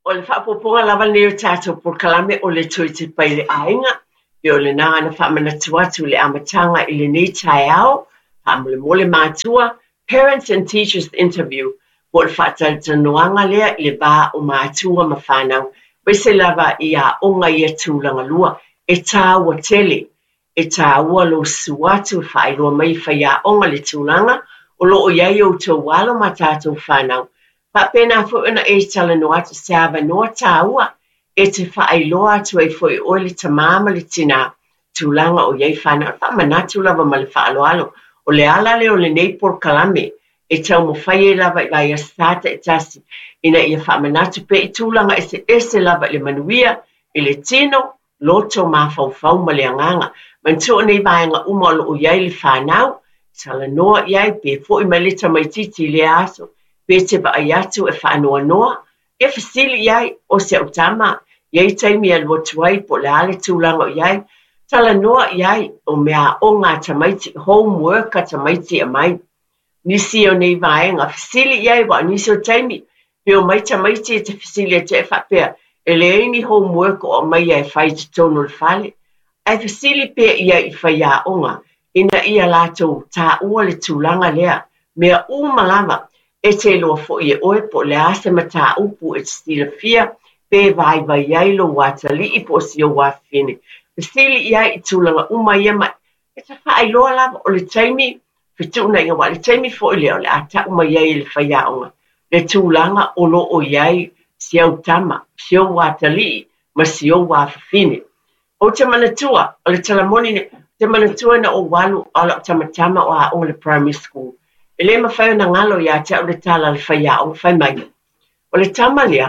o le whaapoponga lava leo tātou por kalame o le tui te pai le ainga, i o le nā na whaamanatua atu le amatanga i le nei tai au, whaamule mole mātua, Parents and Teachers Interview, o le whaatanoanga lea i le bā o mātua ma whanau, wese lava i a onga i tūlanga lua, e tā ua tele, e tā ua lo suatu whaeroa mai whai a onga le tūlanga, o lo o iai o tō walo ma tātou whanau. Pena fuina e tala no atu seava no taua e te whaailoa atu e fwoi o le tamama le tina tūlanga o iei whana o manatu lava ma le whaaloalo o le ala le o le nei por kalame e tau mo whai e lava i vai asata e tasi ina ia whamanatu pe i tūlanga e se lava le manuia i le tino loto ma whau ma le anganga mantua nei vaenga umalo o iei le whanau tala noa iei pe fwoi ma le tamaititi le aso Pete ba ayatu e whaanoa noa, e fasili iai o se utama, iai taimi al watuai po le ale tūlanga o iai, tala noa iai o mea o ngā tamaiti, homework a tamaiti a mai. Nisi o nei vaenga, fasili iai wa nisi o taimi, pe o mai tamaiti e te fasili a te whapea, e le eini homework o mai e whai te tono le whale. Ai fasili pe iai I whai a onga, ina ia lato tā ua le tūlanga lea, mea malama, e te loa fo I e oe po le ase mata upu e te stila fia, pe vai iai lo wata li I po si o wafine. Pesili iai I tūlanga ia mai, e ta wha loa lava o le taimi, whituna inga wa le taimi fo I leo le ata iai le whaiaonga. Le tūlanga o lo o iai si au tama, si o wata li, ma si o wafine. O te manatua, o le talamoni ne, te manatua na o walu ala tamatama o a o le primary school. E le mawhai na ngalo ia te au le tala le whaia o whai mai. O le tamalia,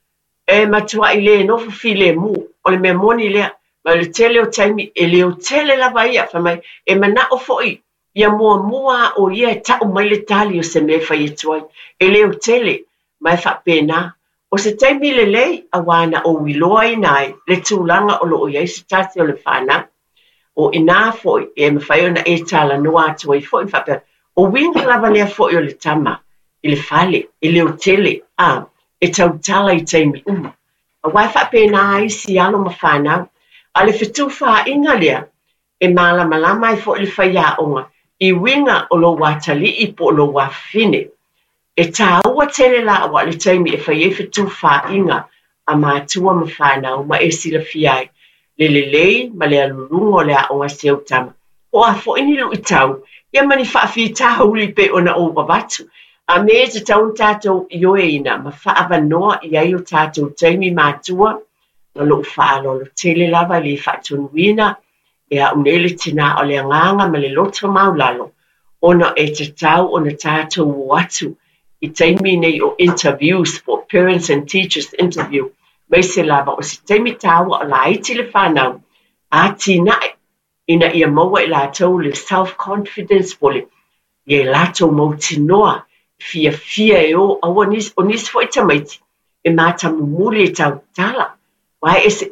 e matua I le no fi le mu, o le mea moni lea, ma le tele o taimi, e le o tele lava ia whai mai, e mana o foi, ia mua o ia e tau mai le tali o se me whai e tuai, e le o tele, mai wha pena. O se taimi le lei, a wana o wiloa I nai, le tūlanga o lo o iei se tasi o le whana, o ina foi, e mawhai na e tala noa atua I foi wha pena, o winga lava lea fo I o le tama, I le fale, I le o tele, e tau tala I taimi uma. A wai wha pena ai si alo ma whanau, a le whetu wha inga lea, e malama I fo I le whaia onga, I winga o lo watali I po lo wafine. E tā ua tele la awa le taimi e whaie whetu wha inga, a mātua ma whanau, ma e sila fiai, le lei, ma le alurungo lea onga se au tama. O a fo ini lu I tau, ia mani whaafi tāhuli pe ona o wawatu. A me te taun tātou ioeina, ma whaava noa I ai o tātou taimi mātua, na lo whaalo lo tele lava le whaatunuina, e a unele tina o le anganga ma le loto maulalo, ona e te tau ona tātou watu, I taimi nei o interviews for Parents and Teachers Interview, mai se lava o se taimi tāua o la iti le whanau, a tina ina ia maua I lātou le self-confidence pole, ia lātou mau tinoa, fia e o o nis fo I tamaiti, e māta mumuli e tau tala, wai ese,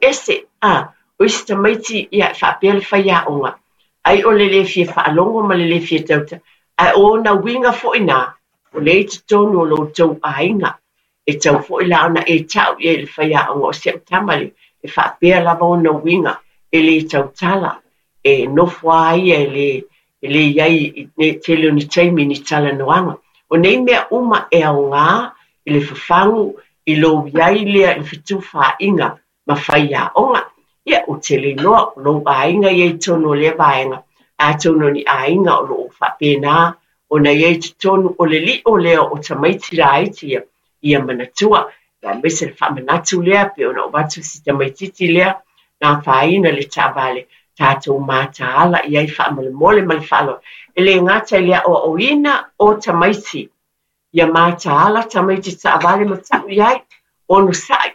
o isi tamaiti ia whaapea le whaia onga, ai o le fia whaalongo ma le fia tauta, ai o na winga fo ina, o le te tonu o lo tau ainga, e tau fo I launa e tau ia le whaia onga o se tamale, e whaapea lava o na winga, e le tau tala, e nofua ai e le iai ne tele ni taimi ni tala noanga. O nei mea uma e au ngā, I le whawhangu, I lo iai lea I whitu wha inga, ma whaia onga. Ia o tele noa, o lo ainga iei tono lea vaenga, a tono ni ainga o lo whapena, o na iei tono o le li o lea o tamaiti la aitia, ia manatua, ia mese le whamanatu lea, pe ona o watu si tamaititi lea, nā whaina le tabale, tātou māta ala I ai whaamale mole male whaalo. E le ngātai lea o ina o tamaiti. Ia māta ala tamaiti ta avale matau iai, onu sai.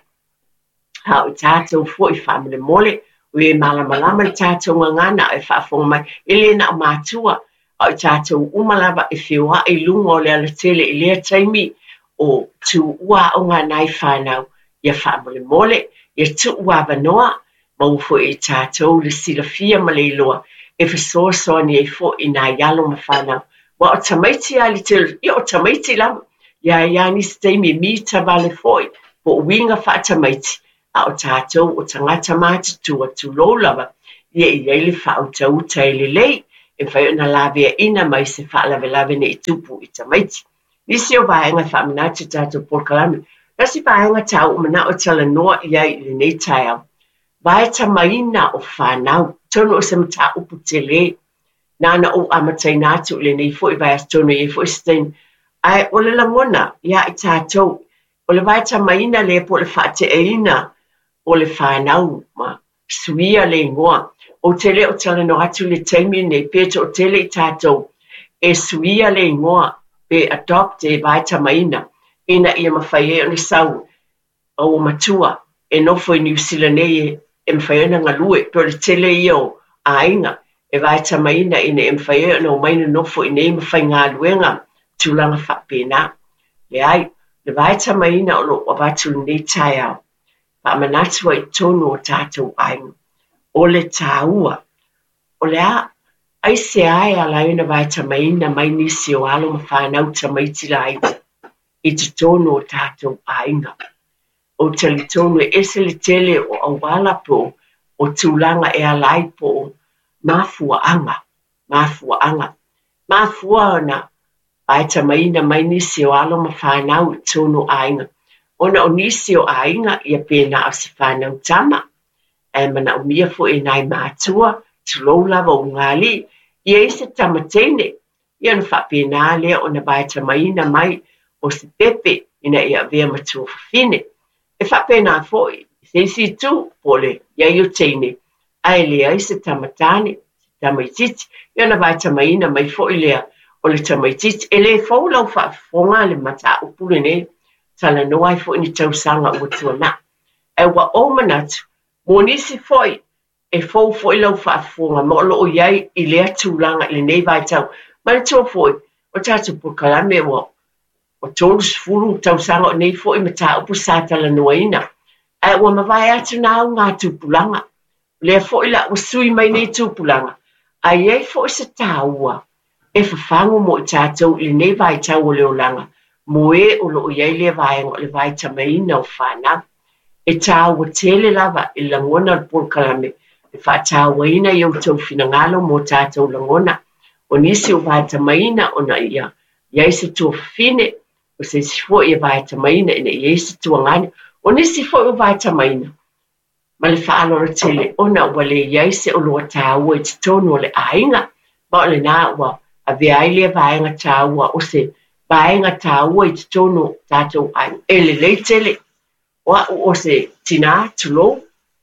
Hau tātou fo I whaamale mole, o e malamalama le tātou ngangana e whaafonga mai. E le na o mātua, o tātou umalava e whiua I lunga o le ala tele I lea taimi o tu ua o ngā nai whanau. Ia whaamale mole, ia tu ua vanoa, mau fo I tātou le silafia ma le iloa, e whasoa ni e fo I nā ialo ma whanau. Wa o tamaiti ali te, ia o tamaiti lama, ia ni steimi mi ta vale foi, po winga whaatamaiti a o tātou o tangata mātutua tūlou lava ia le whautauta le lei e whai ona lawea ina mai se whaalawe ne i tupu i tamaiti. Nisi o vaenga whaamanatu tātou Pōkalame. Nasi vaenga tau mana o tala noa iai le nei tai au. Vai tamaina o whanau, tono o se mata upu te le. Nana o amatai nātu le nei fo i vai astono i fo i stein. Ai o le langona, ia i tātou. O le vai tamaina le po le whaate eina o le whanau ma suia le ngoa. O tele o tala no atu le teimi nei peto o tele i tātou. E suia le ngoa pe adopt e vai tamaina. Ina ia mawhai e ona sau o matua. E nofo i New Zealand e mwhaiona ngalue. Pero le tele i o ainga. E vai tamaina ina e mwhaiona no maina nofo i nei mawhai ngā luenga. Tūlanga whapena. Le ai, le vai tamaina o lo o vatu nei tai au. Pa manatua i tono o tātou ainga. O le tāua. O le a, ai se ai a laina vai tamaina mai nisi o alo ma whanau tamaiti la aita. I te tono o tātou ainga. O tali tono e ese le tele o awala po o tūlanga e alai po mafua anga. Mafua anga. Mafua ona vai tamaina mai nisi o alo ma whanau tono ainga. Ona o nisi o ainga ia pēna o si whanau tama. E mana o mia fo e nai mātua, tulou lava o ngali, ia i se tamatene. Ia na whapena lea o na vai tamaina mai o se pepe ina ia vea matua whawhine. E whapena fo i se isi tu pole, ia i o teine. Ai lea i se tamatane, se tamaititi. Ia na vai tamaina mai fo i lea o le tamaititi. E le fo lau whafonga le mata upule ne, tala noai fo ni tausanga ua tuana. E wa o manatu, mo nisi foi e fou foi lau whaafonga mo lo o iai i lea tūlanga i le nei vai tau. Mai tō foi, o tātou Pōkalame o tōru sfuru tausanga o nei foi ma tā upu sātala noaina. E ua mawai atu nāu ngā tūpulanga. Lea foi la o sui mai nei tūpulanga. A iei foi se tāua e whawhango mo i tātou i le nei vai tau o leolanga. Mo e o lo o iai lea vai o le vai tamaina o whanau. E tāua tele lava i langona al Pōkalame. E whātāua ina i au tau finangalo mō tātou langona. O nisi o vai tamaina o na ia. Iai se tua whine. O se sifo i vai tamaina ina iai se tua ngani. O nisi fo i vai tamaina. Ma le whaalora tele ona wale iai se o loa tāua i te tono o le ainga. Ma o le nā ua a vea ai lea vaenga tāua o se vaenga tāua i te tono tātou ainga. E le lei tele. O se tina tulo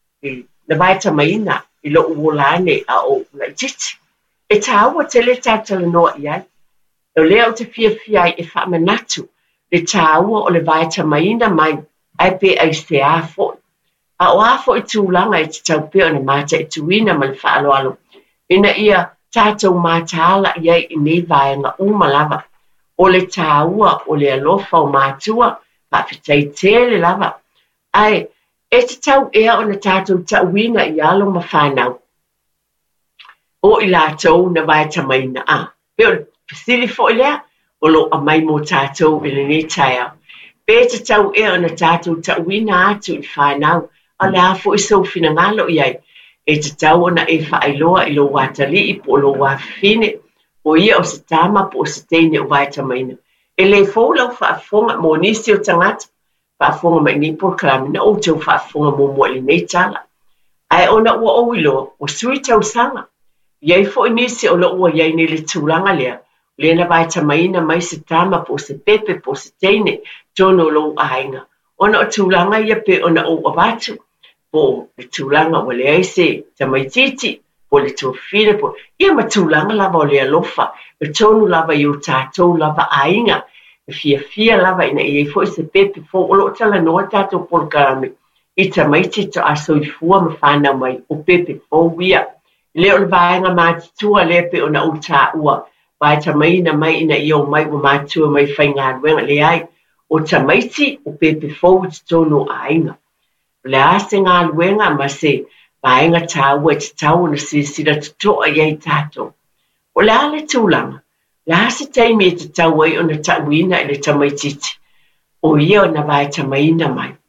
na vai tamaina i lo uolane a o la titi. E tāua tele tātala noa iai. E lea o te fia e whamanatu le tāua o le vai tamaina mai ai pe ai se a fo. A o a fo i tūlanga i te taupea na mata i tuina ma le whaaloalo. Ina ia tātou mātaala iai i nei vaenga umalava. O le tāua o le alofa o mātua pa whitai tele lava. Ai, e te tau ea o na tātou tauina i alo ma whanau. O i lātou na vai tamaina a. Peo, pisili fo i lea, o lo a mai mō tātou i le nei tai au. Pe te tau ea o na tātou tauina atu i whanau, a le a fo i sau fina ngalo i ai. E te tau o na e whaailoa i lo watali i po lo wafine, o ia o se tama po o se teine o vai tamaina. E le fo lau whaafonga mō nisi o tangata. Whaafonga mai ni Pōkalame na o tau whaafonga mō mua li nei tala. Ai ona ua o ilo, o sui tau sanga. Iai fo nisi o lo ua iai ni le tūlanga lea. Lea na vai tamaina mai se tama po se pepe po se teine, tono lo ainga. Ona o tūlanga ia pe ona o avatu. Po le tūlanga o le aise tamaititi, po le tuafine po. Ia ma tūlanga lava o le alofa, e tono lava i o tātou lava ainga. Fia lava ina i fo se pepe fo o lo tala noa tātou Pōkalame. I tamaiti to aso i fua ma whana mai o pepe fo wia. Leo le vaenga mātua lea pe ona o tā ua. Vai tamaina mai ina i o mai o mātua mai whainga ruenga le ai. O tamaiti o pepe fo i tono ainga. Le ase ngā ruenga ma se vaenga tā ua te tau na sisira tutoa iai tātou. O le ale tūlanga. La se taimi te tauai o na tauina i le tamaititi. O ia o na vai tamaina mai.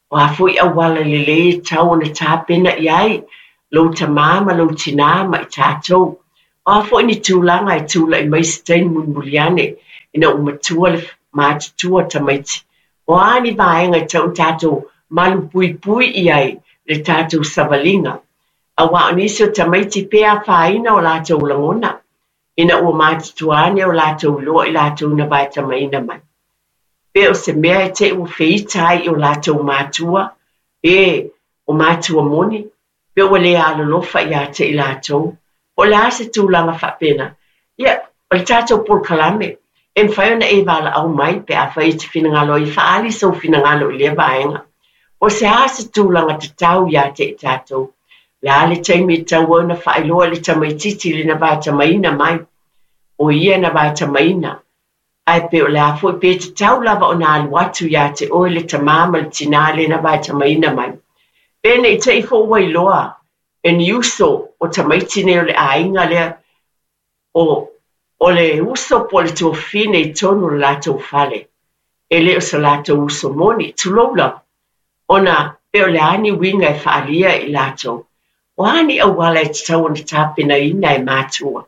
o a fo ia wala le tau na tāpena iai, lo tamama, lo tina ma i tātou. O a fo ni tūlanga i tūla i mai stein munmuliane, ina umatua le mātutua tamaiti. O ani vaenga i tau tātou malu pui pui iai le tātou savalinga. A wa anisio tamaiti pea whaina o lātou langona. Ina ua mātutuane o lātou loa i lātou na vai tamaina mai. Pea o se mea e te ua whiitai o lātou mātua, o mātua moni. Pea ua le alolofa i a te i lātou. O le ase tūlanga whapena. Ia, o le tātou por kalame. E mwhaiona e wala au mai, pe a whai te whinangalo i whaali sau whinangalo i le vaenga. O se ase tūlanga te tau i a te i tātou. Le ale taimi e tau au na whailoa le tamaititi le na vai tamaina mai. O ia na vai tamaina. Ai pe o le a fwoi pe te tau lava o na alu atu i a te oe le tamama le tina le na vai tamaina mai. Pene i te i fo wailoa. E ni uso o tamaitine o le ainga lea o le uso po le tō fine i tonu le lātou fale. E le o sa lātou uso moni, tuloula. Ona pe o le ani winga e whaalia i lātou. O ani au wala e te tau na tāpena ina e mātua.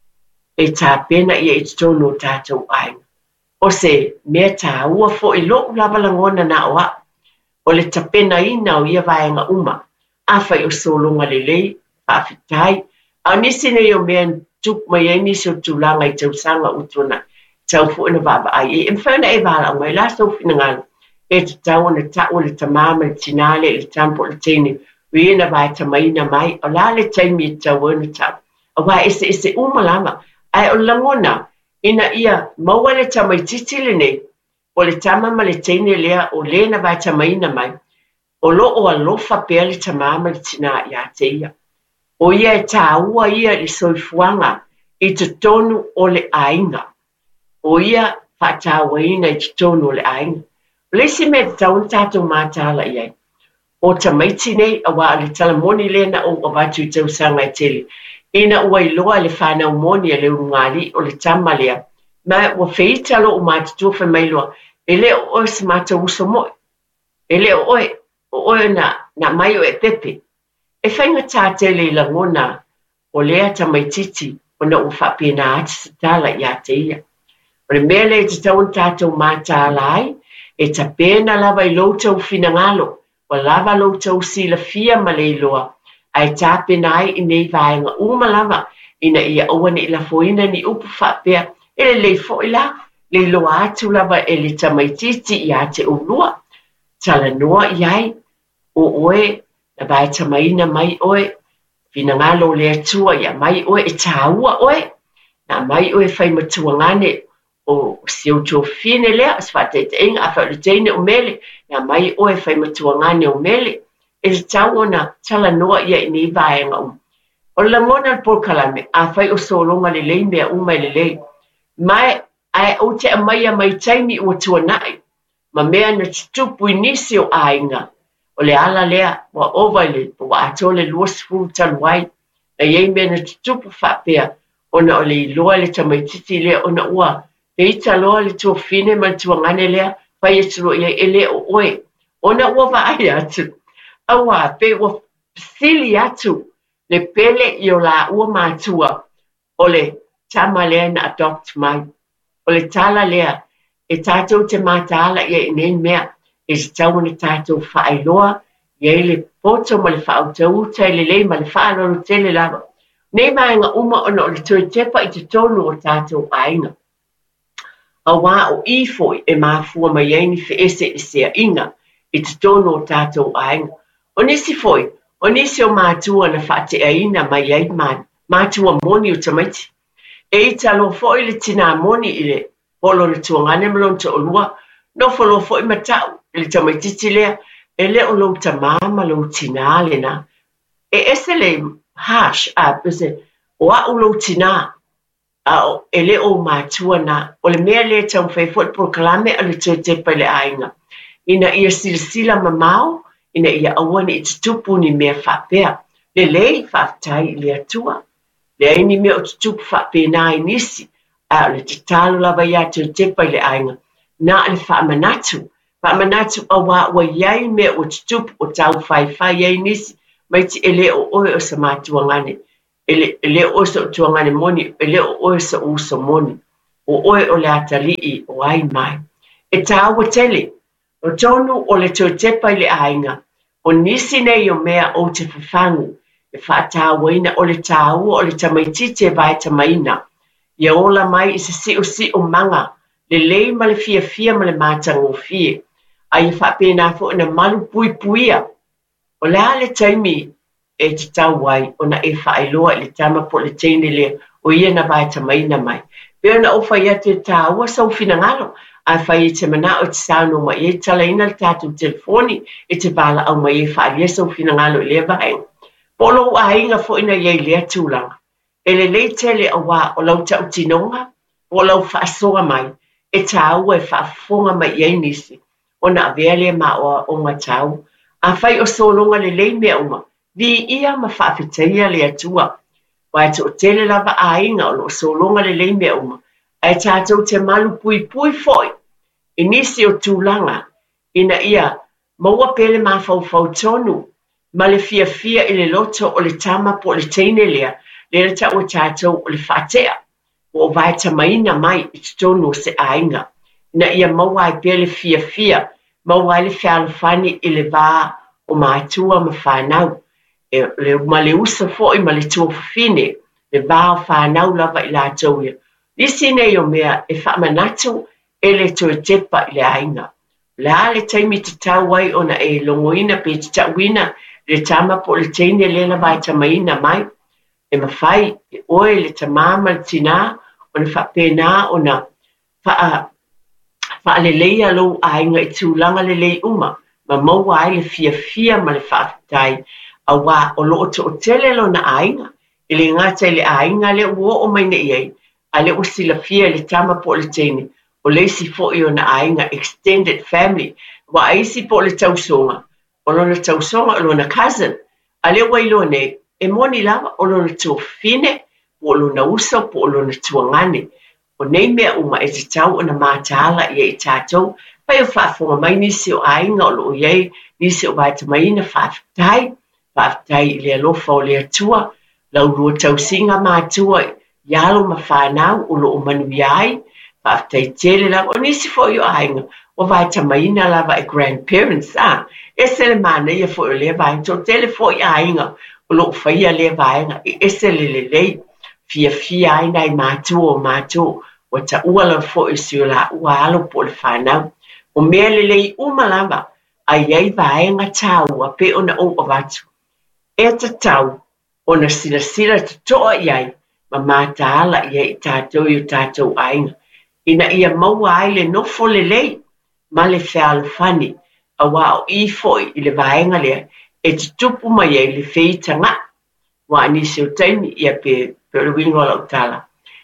E tāpena ia i te tonu o tātou ainga. O se mea tā ua fo i lo lava langona na oa. O le tāpena ina o ia vaenga uma. Awhai o solonga lelei, whaafitai. Au nisi nei o mea tuk mai e nisi o tūlanga i tau sanga utuna. Tau fu ina vava ai. E mwhauna e wala au mai la sau finangalo. E te tau na tau le tamama, le tinale, le tampo, le teine. Ui ina vai tamaina mai. O la le taimi e tau ina tau. A wai ese umalama. Ai o langona. Ina ia maua le tamaititi le nei. O le tamama le teine lea o le na vai tamaina mai. O lo o alofa pea le tamama le tina i a te ia. O ia e tā ua ia le soifuanga i te tonu o le ainga. O ia whatawaina i te tonu o le ainga. O le si me taun tātou mātala iai. O tamaiti nei a wa le talamoni le na o watu i tau sanga i tele. Ina ua i loa le whanau moni a le urungali o le tama lea. Ma ua whiita lo o mātutua whamailoa. E le o oe se mātou uso moi. E le o oe. O oe na mai o e pepe. E whainga tātele i langona o lea tamaititi o na uwha pēnā ati sa tala i a te ia. O le mele e te taun tātou mātala ai, e ta pēna lava i loutou finangalo, o lava loutou sila fia ma le iloa, ai tā pēna ai i nei vaenga uma lava, ina ia oane i la foina ni upu whapea, e le leifo i la, le iloa atu lava e le tamaititi i a te ulua. Tala noa i ai, o oe, na vai tamaina mai oe, finangalo le atua ia mai oe, e tāua oe, na mai oe whai matua ngane o siau tō fine lea, aswate te inga, a whau le teine o mele, na mai oe whai matua ngane o mele, e le tāua tala noa ia i nei vaenga O langona por kalame, a whai o solonga le lei mea umai le lei, mai ai o te amai a mai taimi o tuanai, ma mea na tupu inisi o ainga, o le ala lea, wa ovaile, wa atole luas fu taluai, na yei mea na tupu whapea, ona o le iloa le tamaititi lea, ona ua, pe ita loa le tua fine ma tuangane lea, pai eturo ia ele o oe, ona ua vaai atu, awa pe ua sili atu, le pele i o la ua mātua, o le tama lea na adopt mai, o le tala lea, e tātou te mātala ia i nei mea, e se tau na tātou whaailoa, ia i le poto ma le whaauta le lei ma le whaaloro tele lava. Nei maenga uma ona o le tui tepa i te tonu o tātou ainga. A wā o ifoi e māfua mai eini fe ese e sea inga i te tonu o tātou ainga. O nisi foi, o nisi o mātua na whaate aina mai ei mātua moni o tamaiti. E i talo foi le tina moni i le polo le tuangane malon te olua, no folo foi matau, le tamaititi lea, e le o lo tamama lo tina le na. E ese le hash a pese, o a ulo tina, e le o mātua na, o le mea le tau fai foi proklame a le tue tepa le ainga. Ina ia sila mamao, ina ia awane i te tupu ni mea whapea, le lei whaftai le atua. Le aini mea o te tupu whapena i nisi, a le te talo lava ia tue tepa le ainga, na le whamanatu, Whamanatu awa wa iai mea o tutupu o tau whai ei nisi mai ti ele o oe o sa mātuangane. Ele o sa tuangane moni, ele o oe sa uso moni. O oe o le atalii o ai mai. E tā ua tele, o tonu o le tepa i le ainga, o nisi nei o mea o te whawhangu, e whaatawaina o le tāua o le tamaitite vai tamaina. Ia ola mai i se si o manga, le lei ma le fia ma le mātango fie. Ai whapena fo ina malu puia. O le ale taimi e te tau wai, o na e whaeloa i le tama po le teine le o ia na vai tamaina mai. Pea na o whai ate tāua sau fina ngalo, a whai e te mana o te sāno ma e tala ina le tātou telefoni e te bala au ma e whaalia sau fina ngalo i le vaeng. Polo a inga fo ina iei lea tūlanga. E le lei tele a wā o lau tau tinonga, o lau whaasoa mai, e tāua e whaafonga mai iei nisi, o na avea ma o ngā tau. A whai o solonga le lei mea uma, vi ia ma whaafitaia le atua. Wai te o tele lava a inga o lo solonga le lei mea uma, ai tātou te malu pui foi. E nisi o tūlanga, ina ia maua pele ma fau tonu, ma le fia i le loto o le tama po le teine lea, le ta o tātou o le whaatea, o vai tamaina mai i tonu se ainga. Ina ia maua ai pele fia, maua le whialofani i le vā o mātua ma whanau. Ma le usa foi ma le tua fine, le vā o whanau lava i lātou ia. Nisi nei o mea e whamanatu e le toe tepa i le ainga. La le taimi te tau wai ona e longoina pe te tauina le tama po le teine lena vai tamaina mai. E mawhai e oe le tamama le tina o na whapena o na whaaleleia lo ainga i tūlanga le lei uma. Ma maua ai le fia ma le whaafitai a wā o loo te o tele lo na ainga. I le ngata i le ainga le uo o maina iei. A le usi la fia le tama po le teine. O le si fo i o na ainga extended family. Wa aisi po le tausonga. O lo na tausonga o lo na cousin. A le wailo ne e moni lava o lo na tua fine. Po lo na usa po lo na tua ngane. O nei mea uma e te tau o na mātaala i e tātou. Pai o whaafonga mai nisi o ainga o lo iei. Nisi o vai tamaina whaafitai. Whaafitai i le alofa o le atua. Lau rua tausinga mātua ialo ma whanau o lo o manu iai. Whaafitai tele lava o nisi fo i o ainga. O vai tamaina lava e grandparents. E se le mana ia fo i le vai. To tele fo i ainga. O lo whaia le vaenga. E se le lei. Fia aina i mātua o mātua. O ta uala fo i si o la ua alo po le whanau. O mea le lei umalava. A iei vaenga tau a pe ona o vatu. E ta tau. O na sila te toa iai. Ma mātaala iei tātou i o tātou ainga. Ina ia maua ai le nofo le lei. Ma le whaalofani. A wao i foi i le vaenga lea. E te tupu mai iei le whitanga. Wa nisi o taimi ia pe wingo la utala.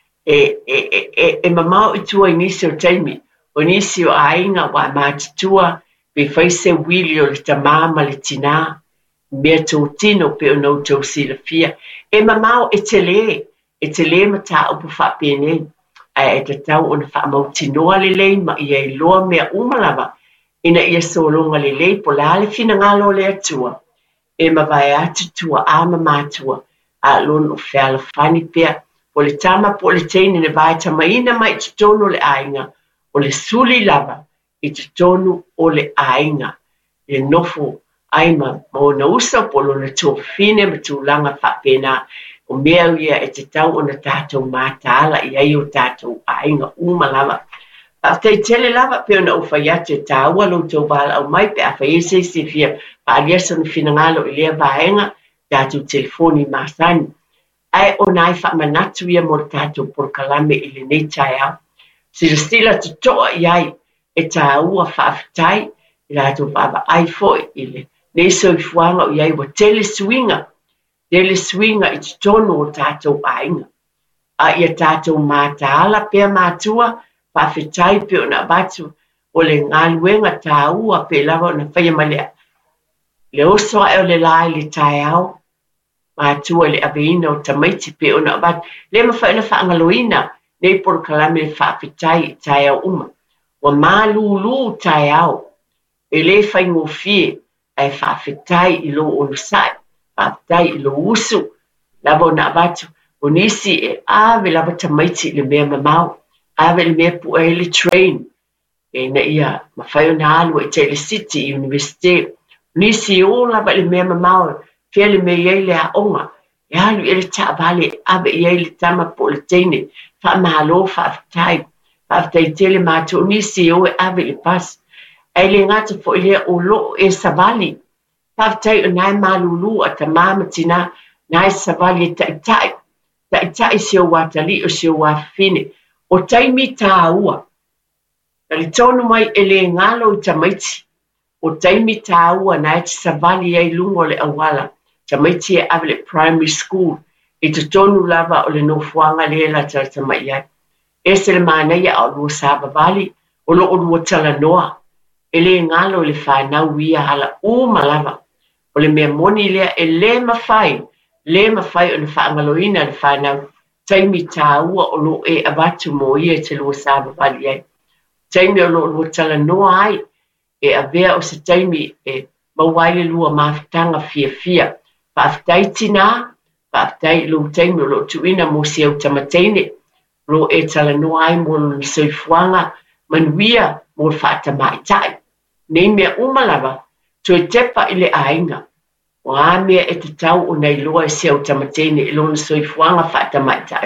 E mamau i tua i nisi o taimi. O nisi o ainga wa mātitua. Pe whaise wili o le tamama le tina. Mea tō tino pe o nou tō sila fia. E mamau e te le ma tā upu whapene. E te tau o na whaamau tinoa le lei ma ia i loa mea umalava. Ina ia solonga le lei po la le fina ngalo le atua. E ma vai atu tua ama mātua. A lon o whiala whani pia. Po le tama po le teine ne vai tamaina mai te tono le ainga. O le suli lava i te tonu o le ainga. Le nofo aima mo na usa po lo na tō fine ma tūlanga whapena. O mea ia e te tau o na tātou mātaala i ai o tātou ainga umalava. Te tele lava pe ona o whai ate tā ua lo tō wala au mai pe a whai ese se fia pa aliasa na whinangalo i lea vaenga tātou telefoni māsani. Ai o nai whamanatu ia mo tātou porkalame i le nei tai au. Sila te toa i ai e tā ua whaafitai i rātou whaava ai foi i le nei so i fuanga o iai wa tele swinga i te tono o tātou ainga. A ia tātou mātaala pia mātua whaafetai pe o na batu o le ngāluenga tā ua pe lava o na whaia malea. Le oso e o le lai le tai au mātua le aveina o tamaiti pe o na batu. Le ma whaina whaangaloina nei por kalame le whaafetai i tai au uma. Wa mālulu tai au e le faingofie e whaafetai I lo o lusai, whaafetai I lo usu, lava o na avatu, o nisi e ave lava tamaiti le mea mamau, ave le mea puele train, e na ia mawhai o na alu e Taylor City University, nisi o lava le mea mamau, fia le mea iei le aonga, e alu e le taavale, ave iei le tama po le teine, wha mahalo whaafetai tele mātou, nisi o e ave le pas, ai le ngata fo ile o lo e savali, whaafetai o nai malulu a ta mamatina, nai savali e taitai se o watali o se o wafine, o taimi tā ua. Tali tonu mai e le ngalo I tamaiti, o taimi tā ua nai te savali ai lungo le awala, tamaiti e ave le primary school, I te tonu lava o le nofuanga le la tamai ai. E se le mānei a o lua savavali, o lo o lua tala noa, e le ngalo le whanau ia hala malava, o le mea moni lea e le mawhai o le whaangaloina le whanau, taimi tā ua o lo e abatu mo ia te lua savavali ai. Taimi o lo lua tala noa ai, e avea o se taimi e mawaile lua mawhitanga fia, whaafetai tina, whaafetai lo taimi o lo tuina mo si au tamateine, lo e tala noa ai mo lo soifuanga, manuia mo le whaatamaitai. Nei mea umalava, to e tepa I le ainga, o a mea e te tau o nei loa e se au tamatene I lona soifuanga whaatamaitai.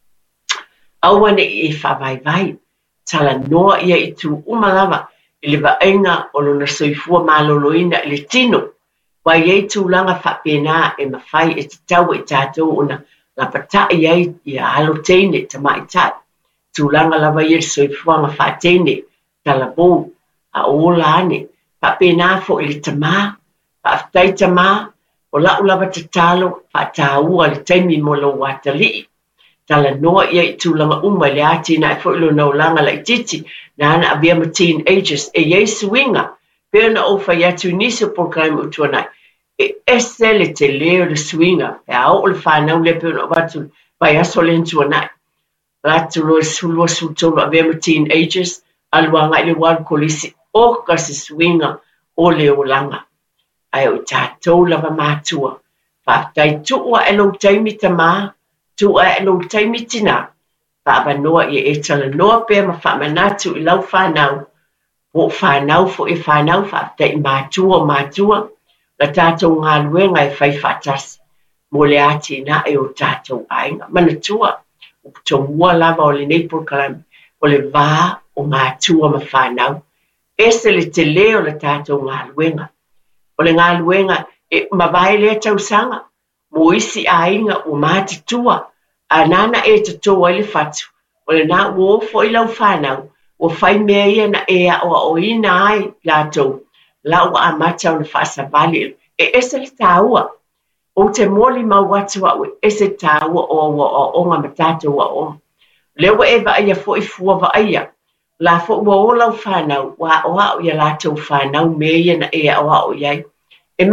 Awane I whawaiwai, tala noa ia I tu umalava, I le vaenga o lona soifua maloloina I le tino, wai ei tūlanga whapena e mawhai e te tau e tātou ona la patai ai I a alo teine tamaitai. Tūlanga lava I le soifuanga whaatene, tala bou, a ola ane, whapena fo I le tamā, whaafetai tamā, o lau lava te talo, whaataua le taimi mo lo watali. Tala noa ia I tūlanga uma le ati na e fo ilo na ulanga la ititi, na ana avia ma teenagers, e Yesu inga, pēr na ofa ia tu niso program utuanai, e ese le te leo le swinga, e a o le whanau le pēr na watu, vai aso le utuanai. Latu lo sulua sultolo avia ma teenagers, aluanga I le wal kolisi, o ka se swinga o le olanga. Ai o tātou lava mātua. Whaatai tuua e lo taimi tamā, tua e lo taimi tina. Whaabanoa I e tala noa pēr ma whaamanatu I lau whanau. O whanau fo e whanau whaatai mātua. La tātou ngā luenga e whai whaatasi. Mo le ati na e o tātou ainga. Manatua. O tonua lava o le neipur kalami. O le vā o mātua ma whanau. Ese le te leo le tātou ngā luenga. O le ngā luenga e mawai lea tausanga. Mo isi a inga o māti tua. A nana e te toa I le whatu. O le nā uofo I lau whanau. O whai mea ia na ea o ina ai lātou. Lau a matau na whaasavali. E ese le tāua. O te moli mau watu au ese tāua o onga matatu o. Lewa e vaia fo I fua vaia. La fo o lau whanau, wa o hao ia lātou whanau mea na ea o hao iai. E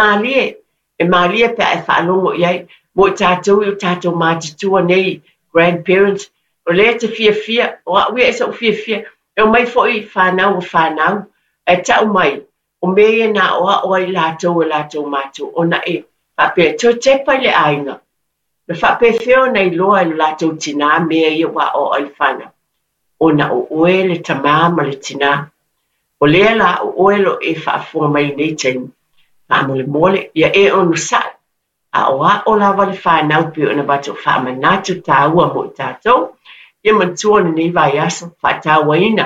mālie pe e whaalongo iai, mo I tātou mātitua nei, grandparents, o lea te fia, o hao ia e sa o fia, e o mai fo I whanau, e tau mai, o mea na o hao ai lātou mātou, o na e, whape, tō tepa le ainga. Na whape whio nei loa I lātou tina mea ia wa o ai whanau. O na o oe le tamā ma le tina. O lea la o oe lo e whaafua mai nei taimi. Whaamole mole, ia e onu sai. A o lawa le whanau pe o na bato whaamanatu tāua mo I tātou. Ia mantua ni nei vai aso, whaataua ina.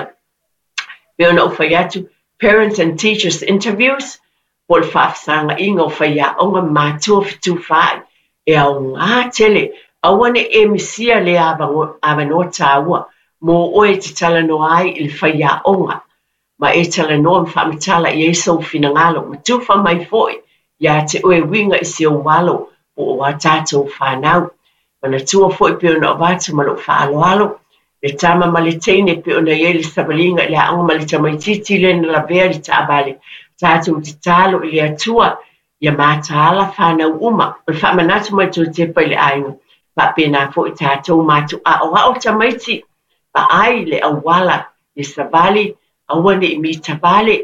Pe o na o whaiatu, parents and teachers interviews. O le whaafsanga inga o whaia onga mātua fitu whai. E au ngā tele, awane e misia le avanoa tāua. Mo oe te tala no ai I le whaia onga. Ma e tala no am whaamitala I e sau fina ngalo. Ma tuwha mai foi. Ia te oe winga I se o walo. O a tātou whanau. Ma na tua foi pe ona o vātu ma lo whaaloalo. Le tama ma le teine pe ona I le sabalinga I le aonga ma le tamaititi le na la vea li taabale. Tātou te talo I le atua. Ia mātaala whanau uma. O le whaamanatu mai tō tepa I le ainga. Pa pēnā foi tātou mātu a o hao tamaiti. Pa ai le awala, le savali, awane I mi tabale,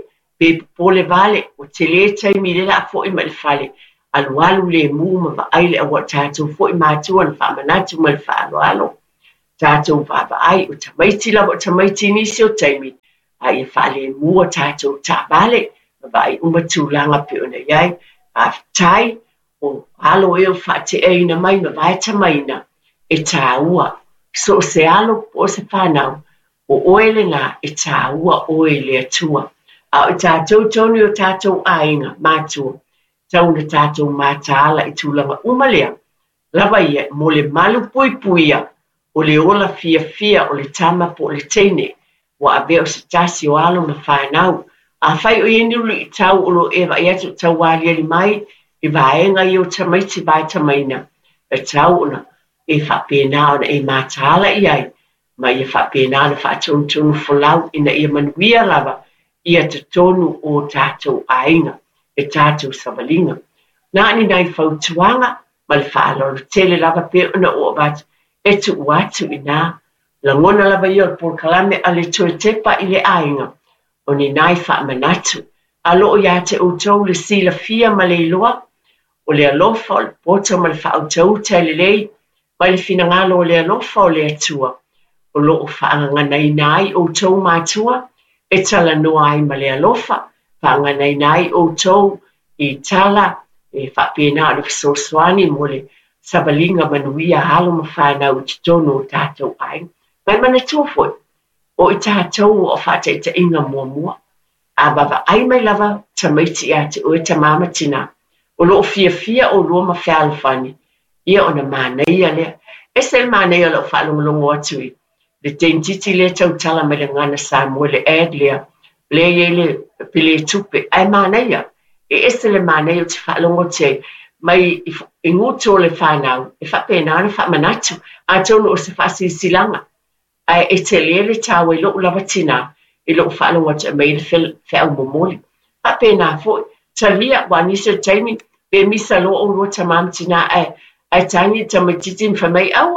pe pole vale o te le taimi le la fo i ma le fale alu le mu ma va ai le o tatou fo i matua na whamanatu ma le whaaloalo tatou vava ai o tamaiti la o tamaiti nisi o taimi ai e whale mu o tatou ta vale ma va ai umatulanga pe ona iai a tai o alo e o whate eina mai ma vai tamaina e tāua so se alo o se whanau o oele ngā e tāua oele atua a o tātou tonu o tātou ainga mātua tau na tātou mātāla i tūlanga umalea lava ia mo le malu pui puia o le ola fia fia o le tama po le teine wa a veo se tasi o alo na whanau a whai o ieni ulu i tau olo ewa i atu tau wali ali mai i vaenga i o tamaiti vai tamaina e tau ona e whapena ona e mātāla i ai ma ia whapena ona whaatonu folau ina ia manuia lava ia te tonu o tātou ainga e tātou savalinga. Nāni nai whautuanga ma le whaaloro tele lava pe ona o bat e tu uatu i nā la ngona lava i o porkalame a le toe tepa i le ainga o ni nai whaamanatu a loo ia te outou le sila fia ma le iloa o le alofa o le poto ma le whautau tele lei ma le finangalo o le alofa o le atua o loo whaanganai nai outou mātua e tala noa ai ma le alofa whaanganai nai outou i tala e whapena o le fisosoani mo le sabalinga manuia halo ma whanau te tono o tātou ai mai mana tōwhoi o i tātou o whate te inga mua a baba ai mai lava tamaiti a te oe tamama tina o loo fia fia o lua ma whalawhani ia ona māneia lea e se māneia lo whalongalongo atui le teintiti le tautala mai le ngana sa mo le ad lea le ye le pile tupe ai māneia e ese le māneia o te whalongo te mai i nguto le whanau e whapena ana whamanatu a tono o se whasisilanga ai e te le tawe lo lava tina i lo whalongo te mai le whau momoli whapena fo talia wani se taimi pe misa lo o lo tamam tina ai tangi tamatiti mwhamai au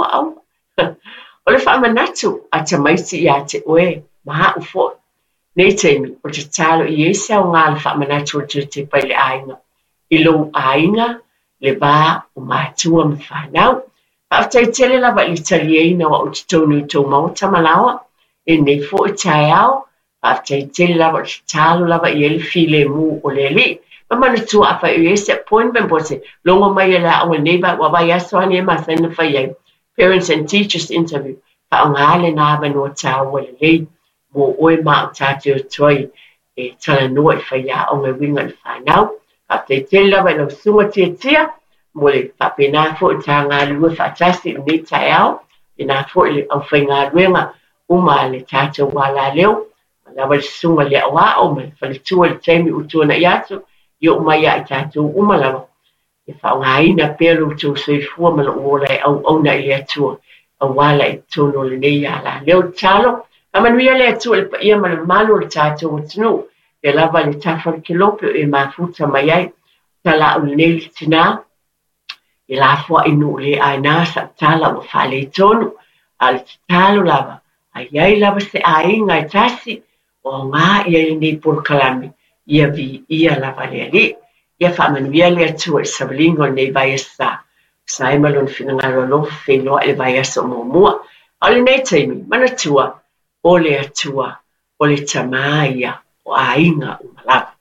o le whamanatu a tamaiti i a te oe maha ufo nei taimi o te talo i ese au ngā le whamanatu o te pai le ainga i lo ainga le bā o mātua ma whanau After tele lava i taliena o te tonu tō mau tamalawa e nei fo i tai au after tele lava o te talo lava i ele file mu o le li ma mana tua awha i ese point ben pose longo mai e la o neighbor wa vai aso ani e masana whai ai parents and teachers interview pa o ngale na ava no tau o le li mo oe ma o tate o toi e tala noa i whai a o ngai winga le whanau after tele lava i lau sunga tia mo le whapena fo i tā ngā lua whaatasi i nei tai au, i nā fo i le au whai ngā ruenga uma le tātou wala leo, ma lawa le sunga le awa o ma le whaletua le taimi utua na i atu, i o mai a i tātou uma lawa. I whao ngā ina pēlu tō soifua ma lo uola e au na i le atua, a wala i tono le nei a la leo talo, a manuia le atua le pa ia ma le malu le tātou o tunu, e lava le tawhara kilope e mafuta mai ai, tala o le nei le tina, i la fua inu le aina sa tala o whale tonu, al talo lava, a iai lava se ainga i tasi, o ngā iai nei porkalami, ia vi ia lava le ali, ia whamanuia le atua i sabalingo nei vai asa, sa e malon finangaro lo whenua e vai asa o mua, a le nei taimi, mana tua, o le atua, o le tamaia, o ainga o malava.